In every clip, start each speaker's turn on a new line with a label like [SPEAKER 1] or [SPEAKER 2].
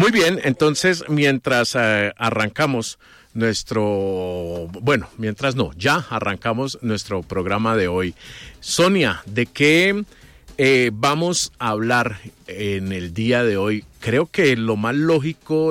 [SPEAKER 1] Muy bien, entonces mientras arrancamos ya arrancamos nuestro programa de hoy. Sonia, ¿de qué vamos a hablar en el día de hoy? Creo que lo más lógico,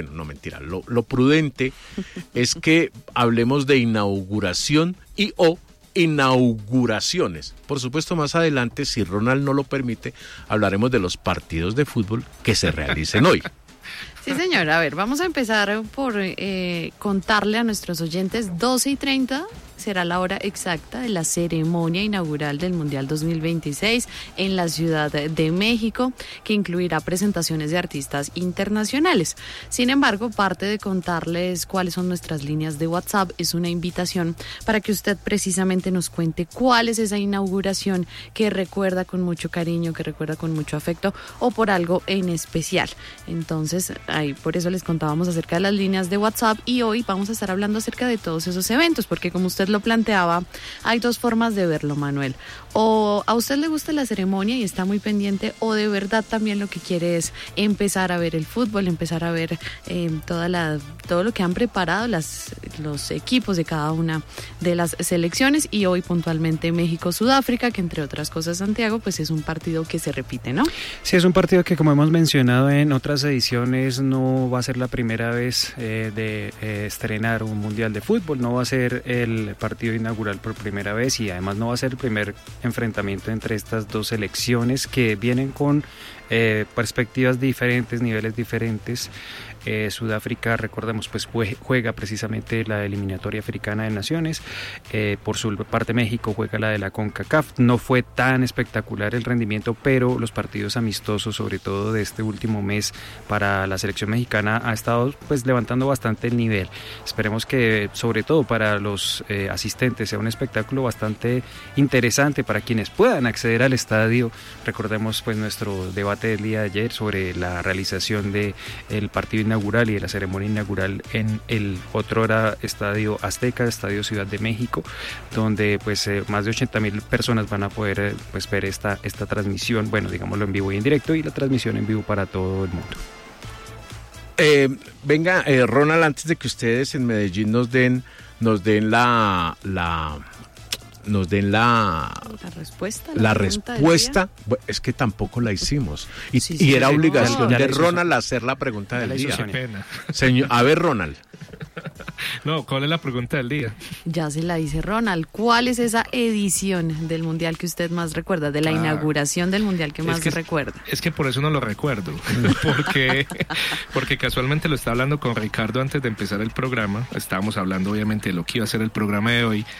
[SPEAKER 1] lo prudente es que hablemos de inauguración o inauguraciones. Por supuesto, más adelante, si Ronald no lo permite, hablaremos de los partidos de fútbol que se realicen hoy.
[SPEAKER 2] Sí, señor. A ver, vamos a empezar por contarle a nuestros oyentes, 12:30 será la hora exacta de la ceremonia inaugural del Mundial 2026 en la Ciudad de México, que incluirá presentaciones de artistas internacionales. Sin embargo, parte de contarles cuáles son nuestras líneas de WhatsApp es una invitación para que usted precisamente nos cuente cuál es esa inauguración que recuerda con mucho cariño, que recuerda con mucho afecto o por algo en especial. Entonces, ahí por eso les contábamos acerca de las líneas de WhatsApp y hoy vamos a estar hablando acerca de todos esos eventos, porque como usted lo planteaba, hay dos formas de verlo, Manuel. O a usted le gusta la ceremonia y está muy pendiente, o de verdad también lo que quiere es empezar a ver el fútbol, empezar a ver todo lo que han preparado los equipos de cada una de las selecciones, y hoy puntualmente México-Sudáfrica, que entre otras cosas, Santiago, pues es un partido que se repite, ¿no?
[SPEAKER 3] Sí, es un partido que, como hemos mencionado en otras ediciones, no va a ser la primera vez de estrenar un mundial de fútbol, no va a ser el partido inaugural por primera vez, y además no va a ser el primer enfrentamiento entre estas dos selecciones que vienen con perspectivas diferentes, niveles diferentes. Sudáfrica, recordemos, pues juega precisamente la eliminatoria africana de naciones. Por su parte, México juega la de la CONCACAF. No fue tan espectacular el rendimiento, pero los partidos amistosos, sobre todo de este último mes, para la selección mexicana ha estado pues levantando bastante el nivel. Esperemos que, sobre todo para los asistentes, sea un espectáculo bastante interesante para quienes puedan acceder al estadio. Recordemos pues nuestro debate del día de ayer sobre la realización del partido inaugural y de la ceremonia inaugural en el otrora Estadio Azteca, Estadio Ciudad de México, donde pues más de 80,000 personas van a poder pues ver esta transmisión, bueno, digámoslo en vivo y en directo, y la transmisión en vivo para todo el mundo.
[SPEAKER 1] Ronald, antes de que ustedes en Medellín nos den la
[SPEAKER 2] respuesta.
[SPEAKER 1] La respuesta, es que tampoco la hicimos. Y era obligación de Ronald hacer la pregunta del día.
[SPEAKER 4] Qué pena.
[SPEAKER 1] Señor, a ver, Ronald.
[SPEAKER 4] No, ¿cuál es la pregunta del día?
[SPEAKER 2] Ya se la dice Ronald. ¿Cuál es esa edición del Mundial que usted más recuerda? De la inauguración del Mundial que más recuerda.
[SPEAKER 4] Es que por eso no lo recuerdo. Porque casualmente lo estaba hablando con Ricardo antes de empezar el programa. Estábamos hablando obviamente de lo que iba a ser el programa de hoy.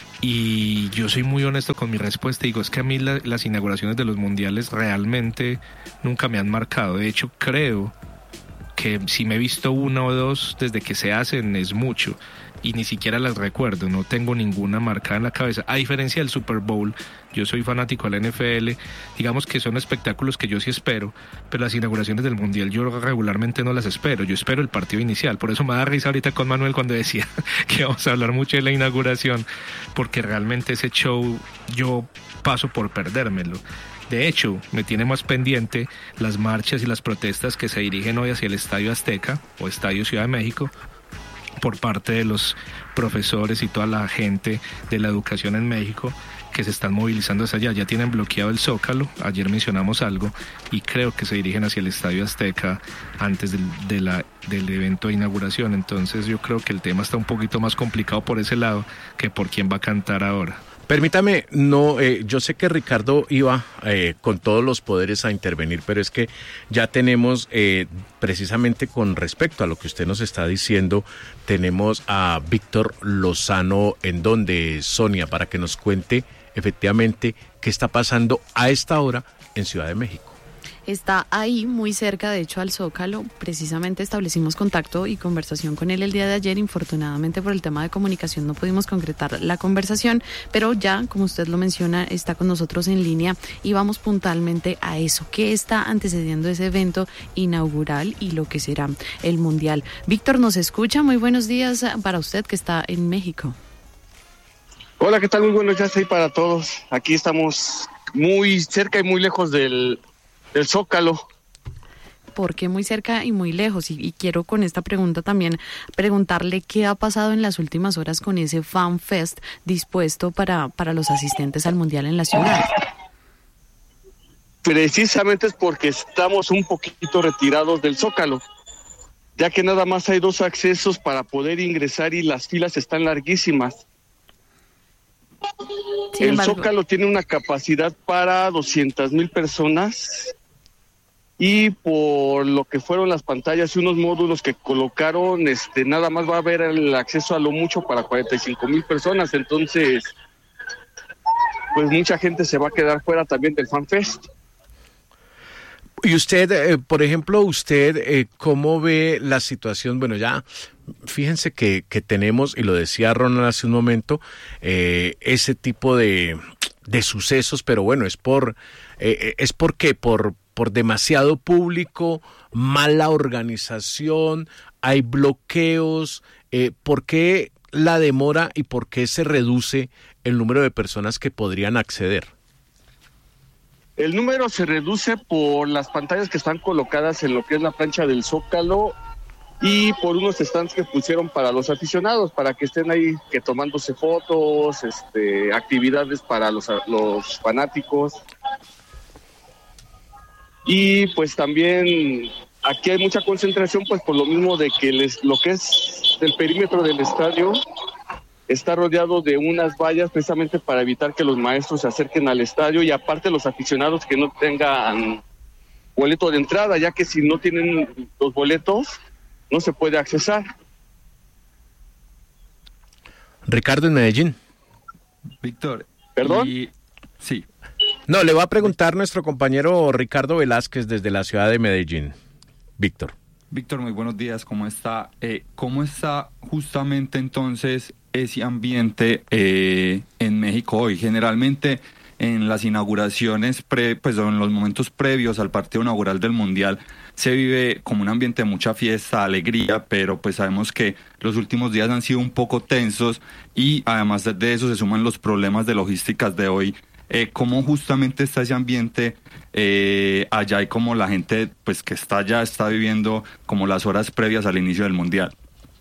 [SPEAKER 4] Y yo soy muy honesto con mi respuesta. Digo, es que a mí las inauguraciones de los mundiales realmente nunca me han marcado. De hecho, creo que si me he visto una o dos desde que se hacen es mucho. Y ni siquiera las recuerdo, no tengo ninguna marcada en la cabeza. A diferencia del Super Bowl, yo soy fanático de la NFL, digamos que son espectáculos que yo sí espero, pero las inauguraciones del Mundial yo regularmente no las espero, yo espero el partido inicial. Por eso me da risa ahorita con Manuel cuando decía que vamos a hablar mucho de la inauguración, porque realmente ese show yo paso por perdérmelo. De hecho, me tiene más pendiente las marchas y las protestas que se dirigen hoy hacia el Estadio Azteca o Estadio Ciudad de México, por parte de los profesores y toda la gente de la educación en México que se están movilizando hacia allá. Ya tienen bloqueado el Zócalo, ayer mencionamos algo, y creo que se dirigen hacia el Estadio Azteca antes del evento de inauguración. Entonces yo creo que el tema está un poquito más complicado por ese lado que por quién va a cantar ahora.
[SPEAKER 1] Permítame, yo sé que Ricardo iba con todos los poderes a intervenir, pero es que ya tenemos, precisamente con respecto a lo que usted nos está diciendo, tenemos a Víctor Lozano en donde, Sonia, para que nos cuente efectivamente qué está pasando a esta hora en Ciudad de México.
[SPEAKER 2] Está ahí, muy cerca, de hecho, al Zócalo. Precisamente establecimos contacto y conversación con él el día de ayer. Infortunadamente, por el tema de comunicación no pudimos concretar la conversación, pero ya, como usted lo menciona, está con nosotros en línea y vamos puntualmente a eso. ¿Qué está antecediendo ese evento inaugural y lo que será el Mundial? Víctor, ¿nos escucha? Muy buenos días para usted que está en México.
[SPEAKER 5] Hola, ¿qué tal? Muy buenos días ahí para todos. Aquí estamos muy cerca y muy lejos del Zócalo.
[SPEAKER 2] ¿por qué muy cerca y muy lejos? Y quiero con esta pregunta también preguntarle qué ha pasado en las últimas horas con ese Fan Fest dispuesto para los asistentes al Mundial en la ciudad.
[SPEAKER 5] Precisamente es porque estamos un poquito retirados del Zócalo, ya que nada más hay 2 accesos para poder ingresar y las filas están larguísimas. El Zócalo tiene una capacidad para 200,000 personas y por lo que fueron las pantallas y unos módulos que colocaron, nada más va a haber el acceso a lo mucho para 45,000 personas. Entonces, pues mucha gente se va a quedar fuera también del Fan Fest.
[SPEAKER 1] Y usted, por ejemplo, ¿cómo ve la situación? Bueno, ya fíjense que tenemos, y lo decía Ronald hace un momento, ese tipo de sucesos, pero bueno, ¿es por qué? ¿Por demasiado público, mala organización, hay bloqueos? ¿Por qué la demora y por qué se reduce el número de personas que podrían acceder?
[SPEAKER 5] El número se reduce por las pantallas que están colocadas en lo que es la plancha del Zócalo y por unos stands que pusieron para los aficionados, para que estén ahí que tomándose fotos, actividades para los fanáticos. Y pues también aquí hay mucha concentración, pues por lo mismo de que lo que es el perímetro del estadio está rodeado de unas vallas precisamente para evitar que los maestros se acerquen al estadio y aparte los aficionados que no tengan boleto de entrada, ya que si no tienen los boletos no se puede accesar.
[SPEAKER 1] Ricardo, en Medellín.
[SPEAKER 6] Víctor.
[SPEAKER 5] ¿Perdón?
[SPEAKER 6] Sí.
[SPEAKER 1] No, le va a preguntar nuestro compañero Ricardo Velázquez desde la ciudad de Medellín. Víctor,
[SPEAKER 6] muy buenos días, ¿cómo está? ¿Cómo está justamente entonces ese ambiente en México hoy? Generalmente en las inauguraciones, pues en los momentos previos al partido inaugural del Mundial, se vive como un ambiente de mucha fiesta, alegría, pero pues sabemos que los últimos días han sido un poco tensos y además de eso se suman los problemas de logísticas de hoy. ¿Cómo justamente está ese ambiente allá y cómo la gente pues que está allá está viviendo como las horas previas al inicio del Mundial?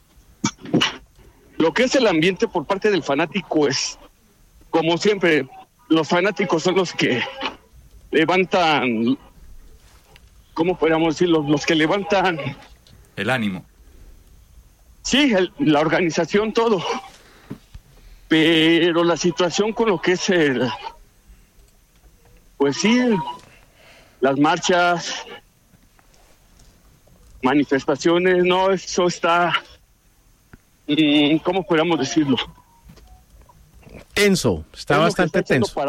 [SPEAKER 5] Lo que es el ambiente por parte del fanático es, como siempre, los fanáticos son los que levantan, ¿cómo podríamos decirlo? Los que levantan
[SPEAKER 6] el ánimo.
[SPEAKER 5] Sí, la organización, todo. Pero la situación con lo que es pues sí, las marchas, manifestaciones, no, eso está, ¿cómo podríamos decirlo?
[SPEAKER 1] tenso, está bastante tenso.